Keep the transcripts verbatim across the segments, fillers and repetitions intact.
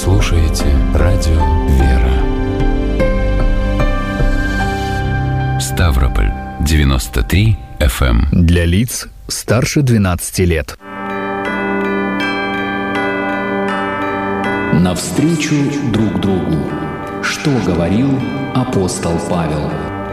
слушаете радио «Вера». Ставрополь девяносто три эф эм. Для лиц старше двенадцати лет. Навстречу друг другу. Что говорил апостол Павел?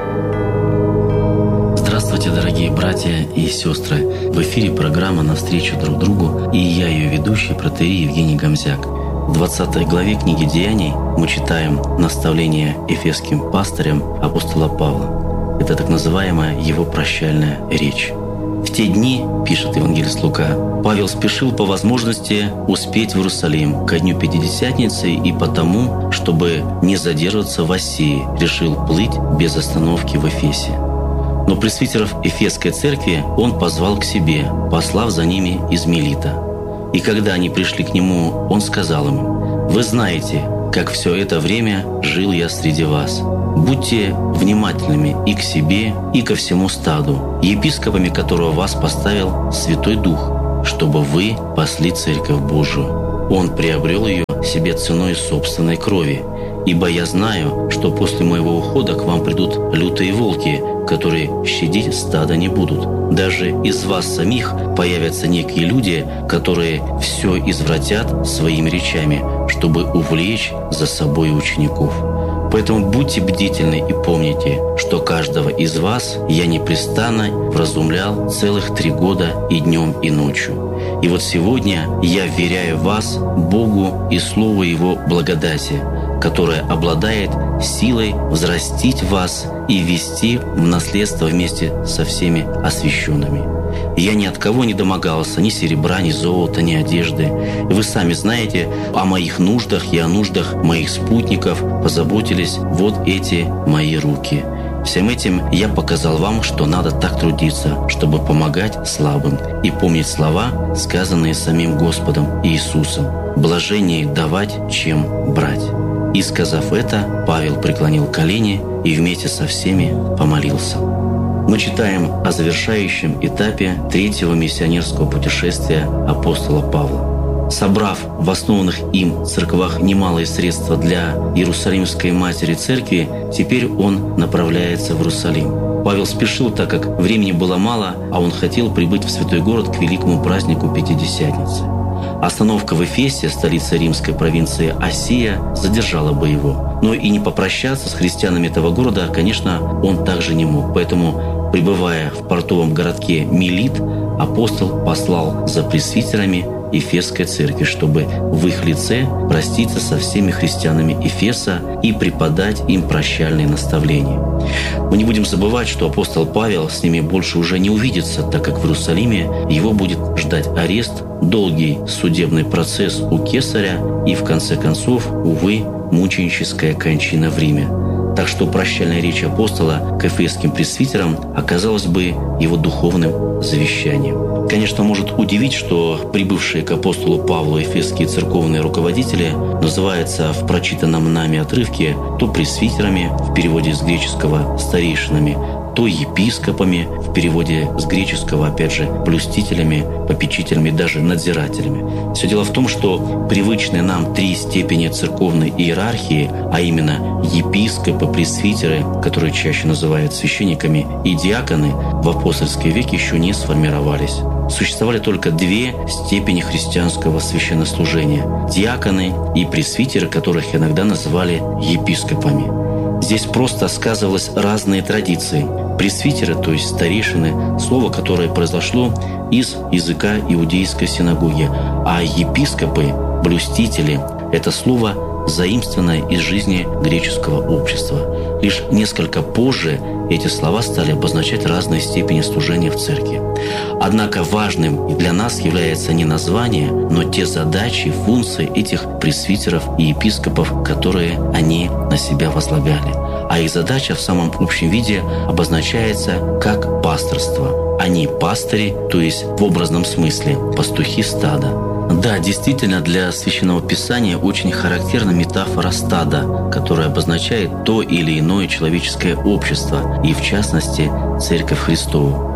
Здравствуйте, дорогие братья и сестры! В эфире программа «Навстречу друг другу» и я, ее ведущий, протоиерей Евгений Гомзяк. В двадцатой главе книги «Деяний» мы читаем наставление эфесским пастырям апостола Павла. Это так называемая его прощальная речь. В те дни, пишет евангелист Лука, Павел спешил по возможности успеть в Иерусалим ко дню Пятидесятницы, и потому, чтобы не задерживаться в Асии, решил плыть без остановки в Эфесе. Но пресвитеров Эфесской церкви он позвал к себе, послав за ними из Милита. И когда они пришли к нему, он сказал им: «Вы знаете, как все это время жил я среди вас. Будьте внимательными и к себе, и ко всему стаду, епископами которого вас поставил Святой Дух, чтобы вы пасли Церковь Божию. Он приобрел ее себе ценой собственной крови. Ибо я знаю, что после моего ухода к вам придут лютые волки, которые щадить стада не будут. Даже из вас самих появятся некие люди, которые все извратят своими речами, чтобы увлечь за собой учеников. Поэтому будьте бдительны и помните, что каждого из вас я непрестанно вразумлял целых три года и днем, и ночью. И вот сегодня я вверяю вас Богу и Слову Его благодати, которая обладает силой взрастить вас и ввести в наследство вместе со всеми освященными. Я ни от кого не домогался, ни серебра, ни золота, ни одежды. И вы сами знаете о моих нуждах и о нуждах моих спутников позаботились вот эти мои руки. Всем этим я показал вам, что надо так трудиться, чтобы помогать слабым и помнить слова, сказанные самим Господом Иисусом: «Блаженнее давать, чем брать». И, сказав это, Павел преклонил колени и вместе со всеми помолился. Мы читаем о завершающем этапе третьего миссионерского путешествия апостола Павла. Собрав в основанных им церквах немалые средства для Иерусалимской Матери Церкви, теперь он направляется в Иерусалим. Павел спешил, так как времени было мало, а он хотел прибыть в святой город к великому празднику Пятидесятницы. Остановка в Эфесе, столице римской провинции Асия, задержала бы его. Но и не попрощаться с христианами этого города, конечно, он также не мог. Поэтому, пребывая в портовом городке Милит, апостол послал за пресвитерами Эфесской церкви, чтобы в их лице проститься со всеми христианами Эфеса и преподать им прощальные наставления. Мы не будем забывать, что апостол Павел с ними больше уже не увидится, так как в Иерусалиме его будет ждать арест, долгий судебный процесс у кесаря и, в конце концов, увы, мученическая кончина в Риме. Так что прощальная речь апостола к эфесским пресвитерам оказалась бы его духовным завещанием. Конечно, может удивить, что прибывшие к апостолу Павлу эфесские церковные руководители называются в прочитанном нами отрывке то пресвитерами, в переводе с греческого «старейшинами», то епископами, в переводе с греческого, опять же, блюстителями, попечителями, даже надзирателями. Все дело в том, что привычные нам три степени церковной иерархии, а именно епископы, пресвитеры, которые чаще называют священниками, и диаконы, в апостольские веки еще не сформировались. Существовали только две степени христианского священнослужения – диаконы и пресвитеры, которых иногда называли епископами. Здесь просто сказывались разные традиции. Пресвитеры, то есть старейшины, слово, которое произошло из языка иудейской синагоги, а епископы, блюстители – это слово, заимствованное из жизни греческого общества. Лишь несколько позже эти слова стали обозначать разные степени служения в церкви. Однако важным для нас является не название, но те задачи, функции этих пресвитеров и епископов, которые они на себя возлагали. А их задача в самом общем виде обозначается как пасторство. Они пастыри, то есть в образном смысле пастухи стада. Да, действительно, для Священного Писания очень характерна метафора стада, которая обозначает то или иное человеческое общество, и в частности, Церковь Христову.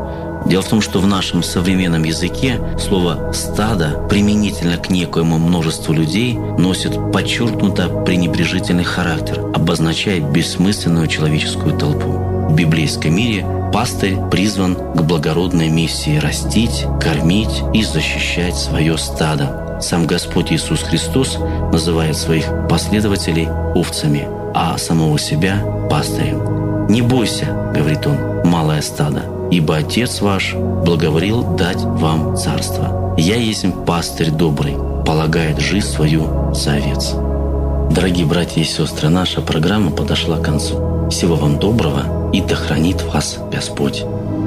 Дело в том, что в нашем современном языке слово «стадо» применительно к некоему множеству людей носит подчеркнуто пренебрежительный характер, обозначает бессмысленную человеческую толпу. В библейском мире пастырь призван к благородной миссии растить, кормить и защищать свое стадо. Сам Господь Иисус Христос называет своих последователей овцами, а самого себя – пастырем. «Не бойся, — говорит он, — малое стадо, ибо Отец ваш благоволил дать вам царство. Я есть пастырь добрый, полагает жизнь свою за овец». Дорогие братья и сестры, наша программа подошла к концу. Всего вам доброго, и да хранит вас Господь.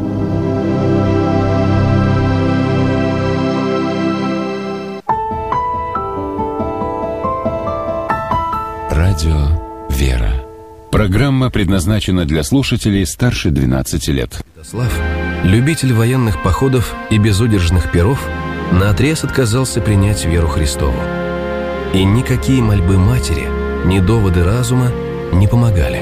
Радио «Вера». Программа предназначена для слушателей старше двенадцати лет. Святослав, любитель военных походов и безудержных перов, наотрез отказался принять веру Христову. И никакие мольбы матери, ни доводы разума не помогали.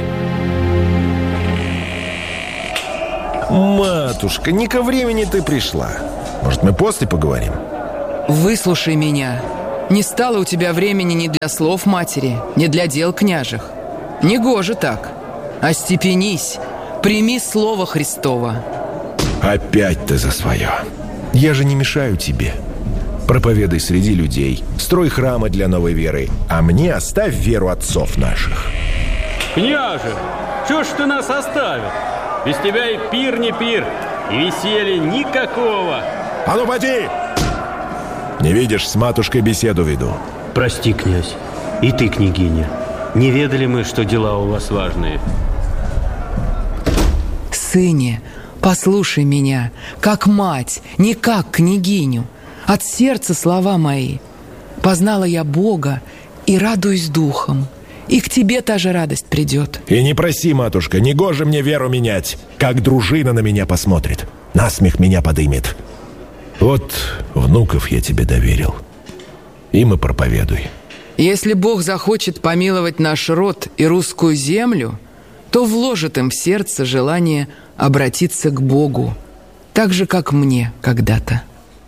Матушка, не ко времени ты пришла. Может, мы после поговорим? Выслушай меня. Не стало у тебя времени ни для слов матери, ни для дел княжих. Негоже так. Остепенись, прими слово Христово. Опять ты за свое. Я же не мешаю тебе. Проповедай среди людей, строй храмы для новой веры, а мне оставь веру отцов наших. Княже, чё ж ты нас оставил? Без тебя и пир не пир, и веселья никакого. А ну поди! Не видишь, с матушкой беседу веду. Прости, князь, и ты, княгиня. Не ведали мы, что дела у вас важные. Сыне, послушай меня, как мать, не как княгиню. От сердца слова мои. Познала я Бога и радуюсь духом. И к тебе та же радость придет. И не проси, матушка, негоже мне веру менять. Как дружина на меня посмотрит, насмех меня подымет. Вот внуков я тебе доверил. Им и проповедуй. Если Бог захочет помиловать наш род и русскую землю, то вложит им в сердце желание обратиться к Богу, так же, как мне когда-то.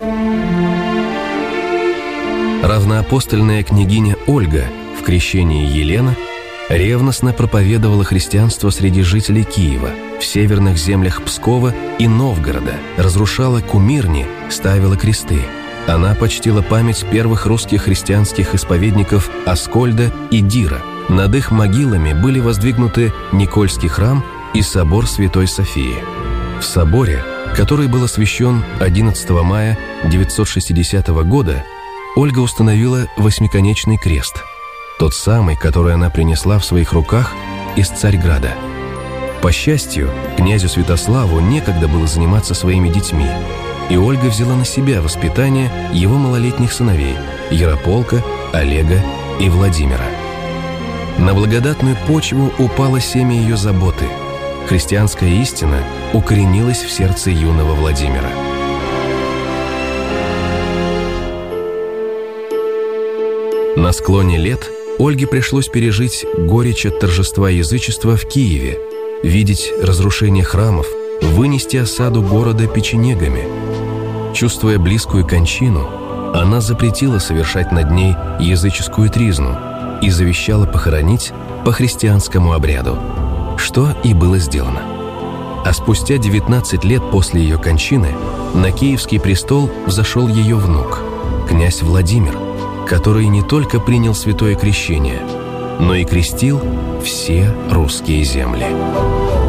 Равноапостольная княгиня Ольга в крещении Елена ревностно проповедовала христианство среди жителей Киева, в северных землях Пскова и Новгорода, разрушала кумирни, ставила кресты. Она почтила память первых русских христианских исповедников Аскольда и Дира. Над их могилами были воздвигнуты Никольский храм и собор Святой Софии. В соборе, который был освящен одиннадцатого мая девятьсот шестидесятого года, Ольга установила восьмиконечный крест, тот самый, который она принесла в своих руках из Царьграда. По счастью, князю Святославу некогда было заниматься своими детьми, и Ольга взяла на себя воспитание его малолетних сыновей Ярополка, Олега и Владимира. На благодатную почву упало семя ее заботы. Христианская истина укоренилась в сердце юного Владимира. На склоне лет Ольге пришлось пережить горечь от торжества язычества в Киеве, видеть разрушение храмов, вынести осаду города печенегами. Чувствуя близкую кончину, она запретила совершать над ней языческую тризну и завещала похоронить по христианскому обряду, что и было сделано. А спустя девятнадцать лет после ее кончины на Киевский престол взошел ее внук, князь Владимир, который не только принял святое крещение, но и крестил все русские земли.